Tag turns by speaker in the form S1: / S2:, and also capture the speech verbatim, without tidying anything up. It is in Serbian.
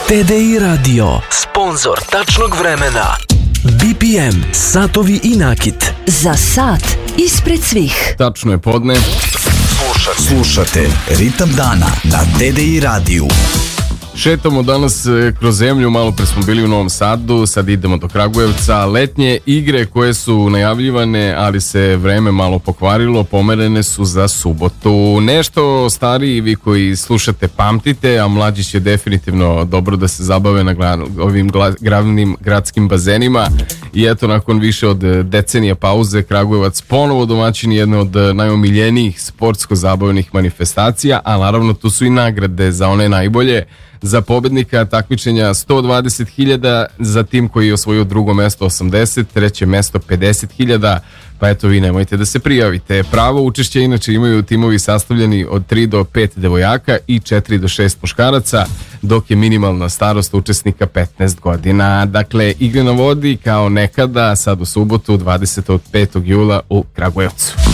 S1: T D I Radio, sponzor tačnog vremena. B P M, satovi i nakit.
S2: Za sat ispred svih.
S3: Tačno je podne.
S1: Slušate, slušate Ritam dana na T D I radiju.
S3: Šetamo danas kroz zemlju, malo pre smo bili u Novom Sadu, sad idemo do Kragujevca. Letnje igre koje su najavljivane, ali se vreme malo pokvarilo, pomerene su za subotu. Nešto stariji vi koji slušate pamtite, a mlađi će definitivno dobro da se zabave na ovim glavnim gradskim bazenima. I eto, nakon više od decenija pauze, Kragujevac ponovo domaćin jedne od najomiljenijih sportsko-zabavnih manifestacija, a naravno tu su i nagrade za one najbolje. Za pobednika takmičenja sto dvadeset hiljada, za tim koji je osvojio drugo mesto osamdeset, treće mesto pedeset hiljada, pa eto vi nemojte da se prijavite. Pravo učešće inače imaju timovi sastavljeni od tri do pet devojaka i četiri do šest muškaraca, dok je minimalna starost učesnika petnaest godina. Dakle, igre na vodi kao nekada, sad u subotu dvadesetog petog jula u Kragujevcu.